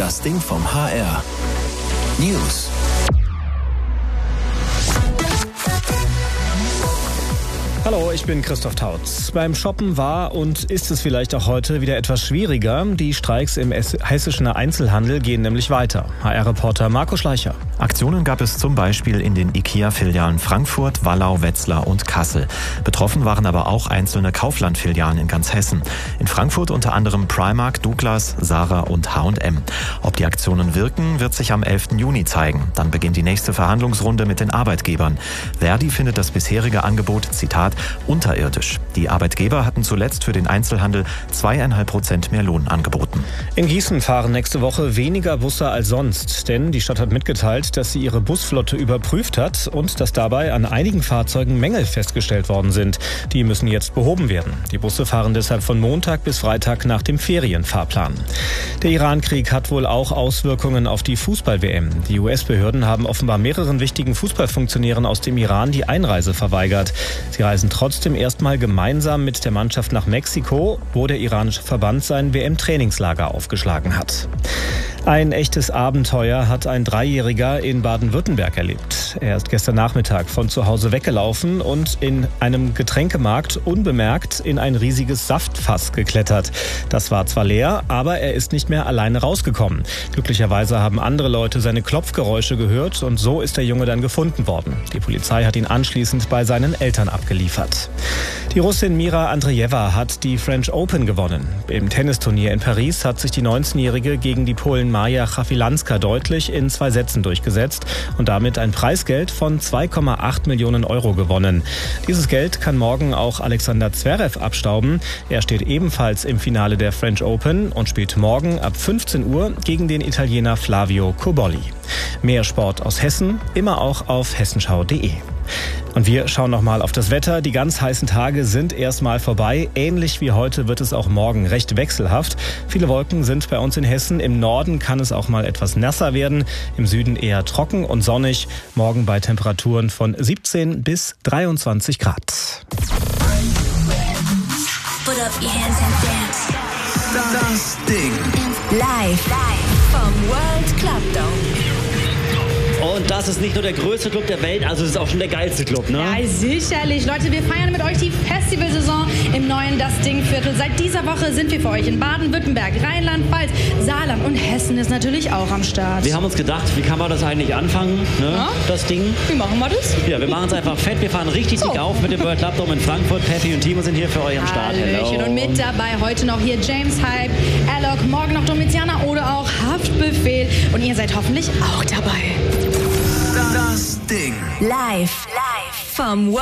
Das Ding vom HR. News. Hallo, ich bin Christoph Tautz. Beim Shoppen war und ist es vielleicht auch heute wieder etwas schwieriger. Die Streiks im hessischen Einzelhandel gehen nämlich weiter. HR-Reporter Marco Schleicher. Aktionen gab es zum Beispiel in den IKEA-Filialen Frankfurt, Wallau, Wetzlar und Kassel. Betroffen waren aber auch einzelne Kaufland-Filialen in ganz Hessen. In Frankfurt unter anderem Primark, Douglas, Zara und H&M. Ob die Aktionen wirken, wird sich am 11. Juni zeigen. Dann beginnt die nächste Verhandlungsrunde mit den Arbeitgebern. Verdi findet das bisherige Angebot, Zitat, unterirdisch. Die Arbeitgeber hatten zuletzt für den Einzelhandel 2,5% mehr Lohn angeboten. In Gießen fahren nächste Woche weniger Busse als sonst, denn die Stadt hat mitgeteilt, dass sie ihre Busflotte überprüft hat und dass dabei an einigen Fahrzeugen Mängel festgestellt worden sind. Die müssen jetzt behoben werden. Die Busse fahren deshalb von Montag bis Freitag nach dem Ferienfahrplan. Der Iran-Krieg hat wohl auch Auswirkungen auf die Fußball-WM. Die US-Behörden haben offenbar mehreren wichtigen Fußballfunktionären aus dem Iran die Einreise verweigert. Sie reisen trotzdem erstmal gemeinsam mit der Mannschaft nach Mexiko, wo der iranische Verband sein WM-Trainingslager aufgeschlagen hat. Ein echtes Abenteuer hat ein Dreijähriger in Baden-Württemberg erlebt. Er ist gestern Nachmittag von zu Hause weggelaufen und in einem Getränkemarkt unbemerkt in ein riesiges Saftfass geklettert. Das war zwar leer, aber er ist nicht mehr alleine rausgekommen. Glücklicherweise haben andere Leute seine Klopfgeräusche gehört und so ist der Junge dann gefunden worden. Die Polizei hat ihn anschließend bei seinen Eltern abgeliefert. Die Russin Mira Andreeva hat die French Open gewonnen. Im Tennisturnier in Paris hat sich die 19-Jährige gegen die Polen Maja Chafilanska deutlich in 2 Sätzen durchgesetzt und damit ein Preisgeld von 2,8 Millionen Euro gewonnen. Dieses Geld kann morgen auch Alexander Zverev abstauben. Er steht ebenfalls im Finale der French Open und spielt morgen ab 15 Uhr gegen den Italiener Flavio Cobolli. Mehr Sport aus Hessen, immer auch auf hessenschau.de. Und wir schauen nochmal auf das Wetter. Die ganz heißen Tage sind erstmal vorbei. Ähnlich wie heute wird es auch morgen recht wechselhaft. Viele Wolken sind bei uns in Hessen. Im Norden kann es auch mal etwas nasser werden. Im Süden eher trocken und sonnig. Morgen bei Temperaturen von 17 bis 23 Grad. Put up your hands and dance. Das Ding. Live vom World Club Dome. Und das ist nicht nur der größte Club der Welt, also es ist auch schon der geilste Club, ne? Ja, sicherlich. Leute, wir feiern mit euch die Festivalsaison im neuen Das Ding-Viertel. Seit dieser Woche sind wir für euch in Baden-Württemberg, Rheinland-Pfalz, Saarland und Hessen ist natürlich auch am Start. Wir haben uns gedacht, wie kann man das eigentlich anfangen, ne? Ja? Das Ding. Wie machen wir das? Ja, wir machen es einfach fett. Wir fahren richtig dick auf mit dem World Club Dome in Frankfurt. Peppy und Timo sind hier für euch am Start. Hallöchen. Und mit dabei heute noch hier James Hype, Alok, morgen noch Domiziana oder auch Haftbefehl. Und ihr seid hoffentlich auch dabei. Das Ding. Live vom